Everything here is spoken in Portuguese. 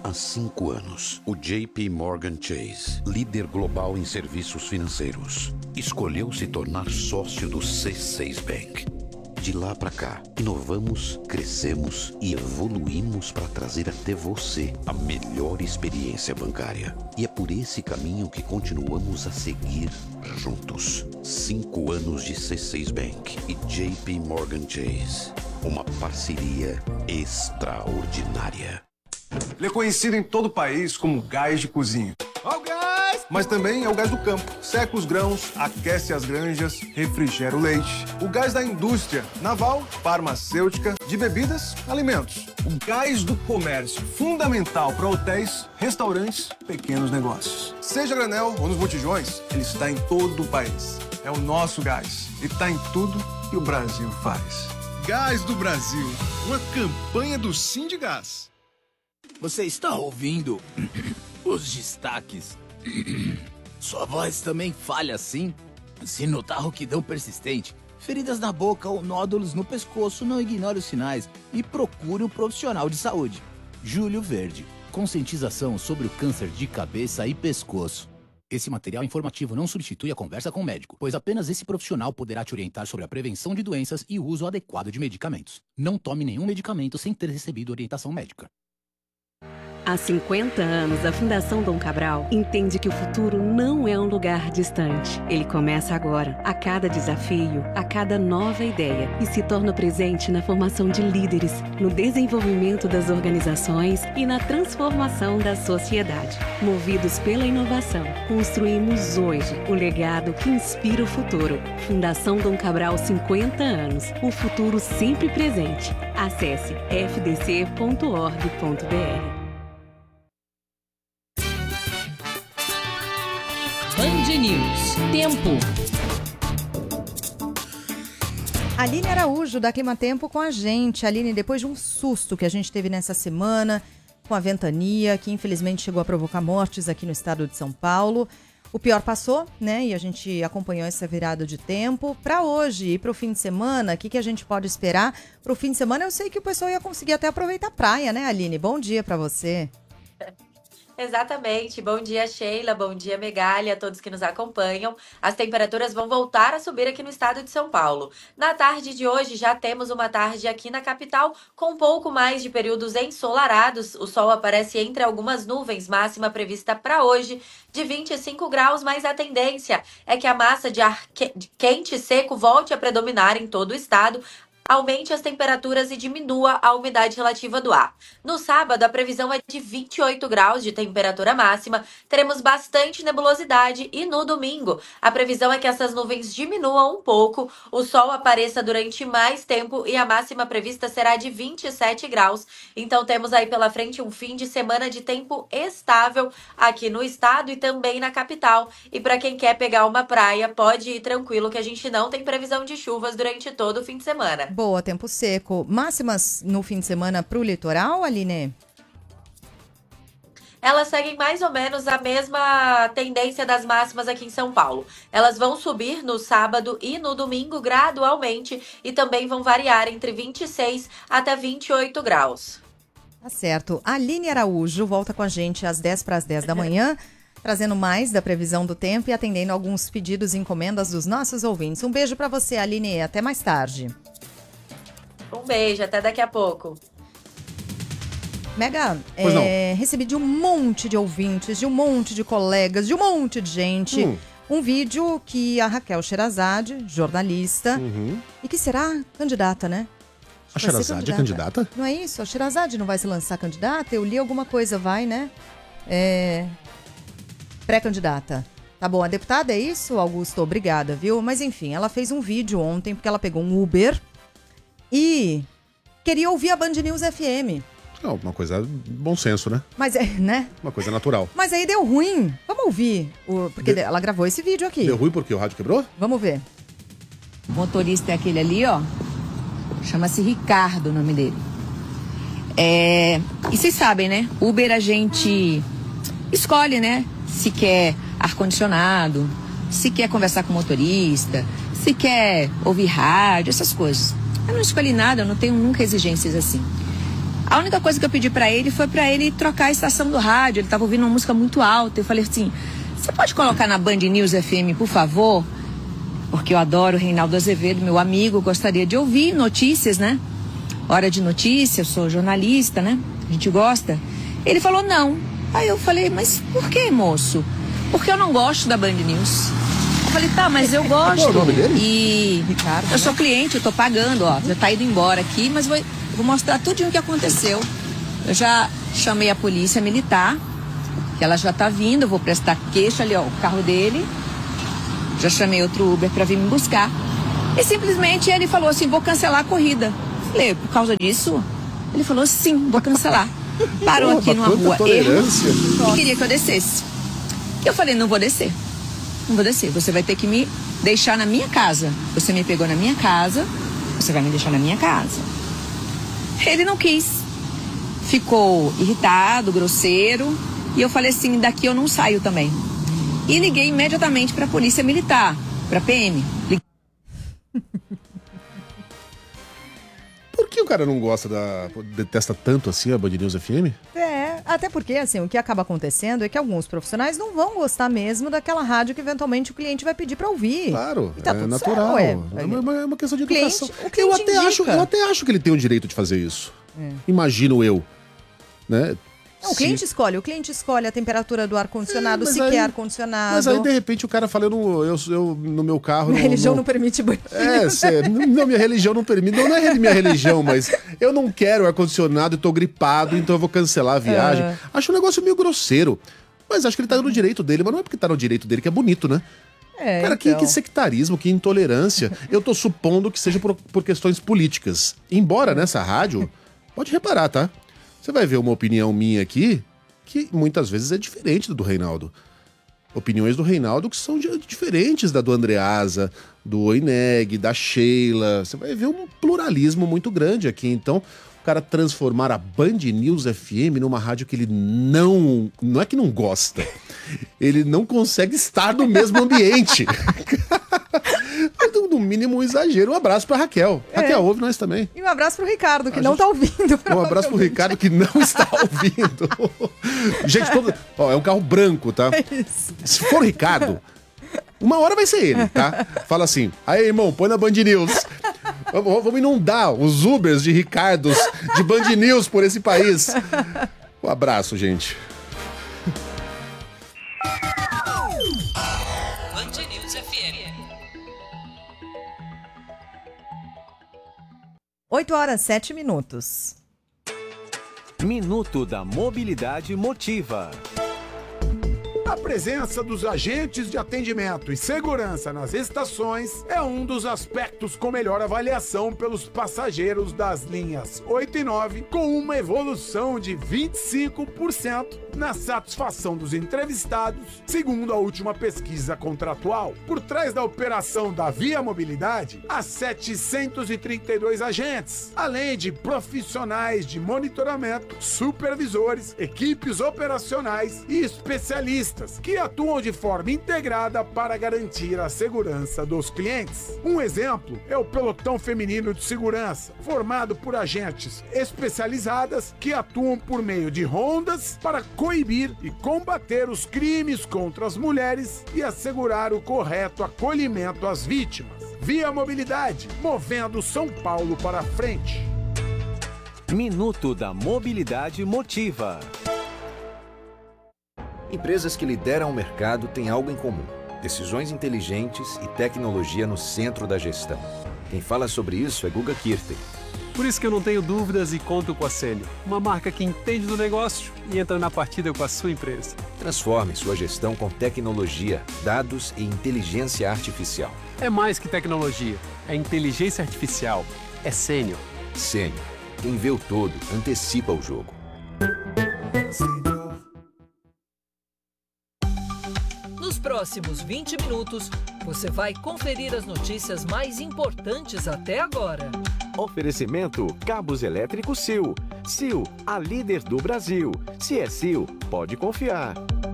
Há 5 anos, o JP Morgan Chase, líder global em serviços financeiros, escolheu se tornar sócio do C6 Bank. De lá para cá, inovamos, crescemos e evoluímos para trazer até você a melhor experiência bancária. E é por esse caminho que continuamos a seguir juntos. 5 anos de C6 Bank e JP Morgan Chase. Uma parceria extraordinária. Ele é conhecido em todo o país como gás de cozinha. Ó o gás! Mas também é o gás do campo. Seca os grãos, aquece as granjas, refrigera o leite. O gás da indústria naval, farmacêutica, de bebidas, alimentos. O gás do comércio, fundamental para hotéis, restaurantes, pequenos negócios. Seja granel ou nos botijões, ele está em todo o país. É o nosso gás. E está em tudo que o Brasil faz. Gás do Brasil, uma campanha do Sindigás. Você está ouvindo os destaques? Sua voz também falha assim? Se notar rouquidão persistente, feridas na boca ou nódulos no pescoço, não ignore os sinais e procure um profissional de saúde. Júlio Verde, conscientização sobre o câncer de cabeça e pescoço. Esse material informativo não substitui a conversa com o médico, pois apenas esse profissional poderá te orientar sobre a prevenção de doenças e o uso adequado de medicamentos. Não tome nenhum medicamento sem ter recebido orientação médica. Há 50 anos, a Fundação Dom Cabral entende que o futuro não é um lugar distante. Ele começa agora, a cada desafio, a cada nova ideia, e se torna presente na formação de líderes, no desenvolvimento das organizações e na transformação da sociedade. Movidos pela inovação, construímos hoje o legado que inspira o futuro. Fundação Dom Cabral, 50 anos. O futuro sempre presente. Acesse fdc.org.br. Band News. Tempo. Aline Araújo, da Clima Tempo, com a gente. Aline, depois de um susto que a gente teve nessa semana com a ventania, que infelizmente chegou a provocar mortes aqui no estado de São Paulo, o pior passou, né? E a gente acompanhou essa virada de tempo. Para hoje e para o fim de semana, o que a gente pode esperar? Para o fim de semana, eu sei que o pessoal ia conseguir até aproveitar a praia, né, Aline? Bom dia para você. Exatamente. Bom dia, Sheila. Bom dia, Megali, a todos que nos acompanham. As temperaturas vão voltar a subir aqui no estado de São Paulo. Na tarde de hoje, já temos uma tarde aqui na capital com um pouco mais de períodos ensolarados. O sol aparece entre algumas nuvens, máxima prevista para hoje de 25 graus, mas a tendência é que a massa de ar quente e seco volte a predominar em todo o estado, aumente as temperaturas e diminua a umidade relativa do ar. No sábado, a previsão é de 28 graus de temperatura máxima, teremos bastante nebulosidade e no domingo, a previsão é que essas nuvens diminuam um pouco, o sol apareça durante mais tempo e a máxima prevista será de 27 graus. Então temos aí pela frente um fim de semana de tempo estável aqui no estado e também na capital. E para quem quer pegar uma praia, pode ir tranquilo que a gente não tem previsão de chuvas durante todo o fim de semana. Boa, tempo seco. Máximas no fim de semana para o litoral, Aline? Elas seguem mais ou menos a mesma tendência das máximas aqui em São Paulo. Elas vão subir no sábado e no domingo gradualmente e também vão variar entre 26 até 28 graus. Tá certo. Aline Araújo volta com a gente às 10 para as 10 da manhã, trazendo mais da previsão do tempo e atendendo alguns pedidos e encomendas dos nossos ouvintes. Um beijo para você, Aline. Até mais tarde. Um beijo, até daqui a pouco. Mega, recebi de um monte de ouvintes, de um monte de colegas, de um monte de gente, um vídeo que a Raquel Sherazade, jornalista, e que será candidata, né? A Sherazade é candidata? Não é isso? A Sherazade não vai se lançar candidata? Eu li alguma coisa, vai, né? Pré-candidata. Tá bom, a deputada é isso, Augusto? Obrigada, viu? Mas enfim, ela fez um vídeo ontem, porque ela pegou um Uber e queria ouvir a Band News FM. Não, uma coisa bom senso, né? Mas né? Uma coisa natural. Mas aí deu ruim. Vamos ouvir, porque ela gravou esse vídeo aqui. Deu ruim porque o rádio quebrou? Vamos ver. O motorista é aquele ali, ó. Chama-se Ricardo o nome dele. E vocês sabem, né? Uber a gente escolhe, né? Se quer ar-condicionado, se quer conversar com o motorista, se quer ouvir rádio, essas coisas. Eu não escolhi nada, eu não tenho nunca exigências assim. A única coisa que eu pedi pra ele foi pra ele trocar a estação do rádio. Ele tava ouvindo uma música muito alta. Eu falei assim, você pode colocar na Band News FM, por favor? Porque eu adoro o Reinaldo Azevedo, meu amigo, gostaria de ouvir notícias, né? Hora de notícia, eu sou jornalista, né? A gente gosta. Ele falou não. Aí eu falei, mas por que, moço? Porque eu não gosto da Band News. Eu falei, tá, mas eu gosto. Qual é o nome dele? E Ricardo, eu sou cliente, eu tô pagando, ó. Já tá indo embora aqui, mas vou mostrar tudinho o que aconteceu. Eu já chamei a polícia militar, que ela já tá vindo, eu vou prestar queixa ali, ó, o carro dele. Já chamei outro Uber pra vir me buscar. E simplesmente ele falou assim, vou cancelar a corrida. Falei, por causa disso? Ele falou, sim, vou cancelar. Parou aqui numa rua ermo e queria que eu descesse. Eu falei, não vou descer. Não vou descer. Você vai ter que me deixar na minha casa. Você me pegou na minha casa, você vai me deixar na minha casa. Ele não quis. Ficou irritado, grosseiro. E eu falei assim, daqui eu não saio também. E liguei imediatamente para a polícia militar, para a PM. Por que o cara não gosta detesta tanto assim a Band News FM? Até porque, assim, o que acaba acontecendo é que alguns profissionais não vão gostar mesmo daquela rádio que eventualmente o cliente vai pedir pra ouvir. Claro, tá é natural. Certo, é uma questão de educação. O cliente Eu até acho que ele tem o direito de fazer isso. Imagino eu. Né? Não, o cliente escolhe a temperatura do ar-condicionado, se quer ar-condicionado. Mas aí, de repente, o cara fala, eu no meu carro... Minha religião não permite banho. Não, minha religião não permite. Não é minha religião, mas eu não quero ar-condicionado e tô gripado, então eu vou cancelar a viagem. Acho um negócio meio grosseiro. Mas acho que ele tá no direito dele, mas não é porque tá no direito dele que é bonito, né? Cara, então. que sectarismo, que intolerância. Eu tô supondo que seja por questões políticas. Embora nessa rádio, pode reparar, tá? Você vai ver uma opinião minha aqui, que muitas vezes é diferente do Reinaldo. Opiniões do Reinaldo que são diferentes da do Andreasa, do Oineg, da Sheila. Você vai ver um pluralismo muito grande aqui. Então, o cara transformar a Band News FM numa rádio que ele não é que não gosta, ele não consegue estar no mesmo ambiente. No mínimo um exagero. Um abraço pra Raquel. Raquel, ouve nós também. E um abraço pro Ricardo, que não tá ouvindo. Um abraço pro Ricardo, que não está ouvindo. Gente, é um carro branco, tá? Isso. Se for o Ricardo, uma hora vai ser ele, tá? Fala assim, aí, irmão, põe na Band News. Vamos inundar os Ubers de Ricardos, de Band News por esse país. Um abraço, gente. 8h07. Minuto da Mobilidade Motiva. A presença dos agentes de atendimento e segurança nas estações é um dos aspectos com melhor avaliação pelos passageiros das linhas 8 e 9, com uma evolução de 25% na satisfação dos entrevistados, segundo a última pesquisa contratual. Por trás da operação da Via Mobilidade, há 732 agentes, além de profissionais de monitoramento, supervisores, equipes operacionais e especialistas que atuam de forma integrada para garantir a segurança dos clientes. Um exemplo é o pelotão feminino de segurança, formado por agentes especializadas que atuam por meio de rondas para coibir e combater os crimes contra as mulheres e assegurar o correto acolhimento às vítimas. Via Mobilidade, movendo São Paulo para frente. Minuto da Mobilidade Motiva. Empresas que lideram o mercado têm algo em comum: decisões inteligentes e tecnologia no centro da gestão. Quem fala sobre isso é Guga Kirten. Por isso que eu não tenho dúvidas e conto com a Sênior, uma marca que entende do negócio e entra na partida com a sua empresa. Transforme sua gestão com tecnologia, dados e inteligência artificial. É mais que tecnologia, é inteligência artificial, é Sênior. Sênior, quem vê o todo, antecipa o jogo. Nos próximos 20 minutos, você vai conferir as notícias mais importantes até agora. Oferecimento Cabos Elétricos Sil. Sil, a líder do Brasil. Se é Sil, pode confiar.